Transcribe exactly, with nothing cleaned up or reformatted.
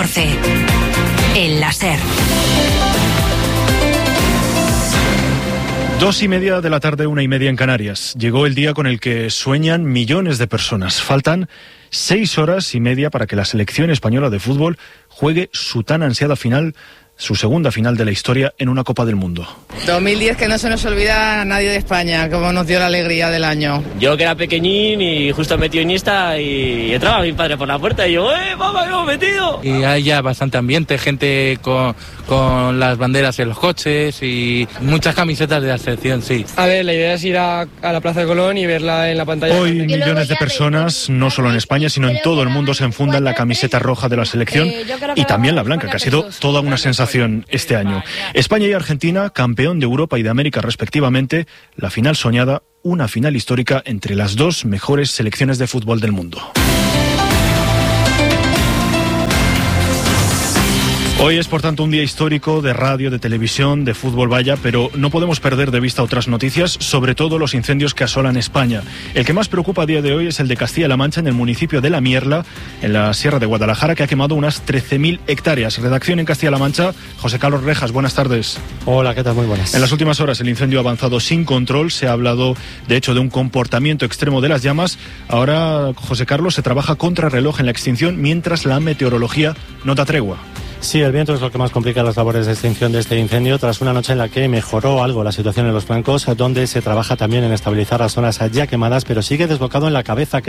catorce. El láser. Dos y media de la tarde, una y media en Canarias. Llegó el día con el que sueñan millones de personas. Faltan seis horas y media para que la selección española de fútbol juegue su tan ansiada final, su segunda final de la historia en una Copa del Mundo. dos mil diez, que no se nos olvida a nadie de España, como nos dio la alegría del año. Yo que era pequeñín y justo metió Iniesta y entraba mi padre por la puerta y yo, ¡eh, mamá, hemos metido! Y hay ya bastante ambiente, gente con, con las banderas en los coches y muchas camisetas de la selección, sí. A ver, la idea es ir a, a la Plaza de Colón y verla en la pantalla. Hoy millones de personas, no solo en España, sino en todo el mundo, se enfundan la camiseta roja de la selección y también la blanca, que ha sido toda una sensación este año. España y Argentina, campeón de Europa y de América respectivamente, la final soñada, una final histórica entre las dos mejores selecciones de fútbol del mundo. Hoy es, por tanto, un día histórico de radio, de televisión, de fútbol, vaya, pero no podemos perder de vista otras noticias, sobre todo los incendios que asolan España. El que más preocupa a día de hoy es el de Castilla-La Mancha, en el municipio de La Mierla, en la Sierra de Guadalajara, que ha quemado unas trece mil hectáreas. Redacción en Castilla-La Mancha, José Carlos Rejas, buenas tardes. Hola, ¿qué tal? Muy buenas. En las últimas horas el incendio ha avanzado sin control, se ha hablado, de hecho, de un comportamiento extremo de las llamas. Ahora, José Carlos, se trabaja contra reloj en la extinción, mientras la meteorología no da tregua. Sí, el viento es lo que más complica las labores de extinción de este incendio, tras una noche en la que mejoró algo la situación en los flancos, donde se trabaja también en estabilizar las zonas ya quemadas, pero sigue desbocado en la cabeza, que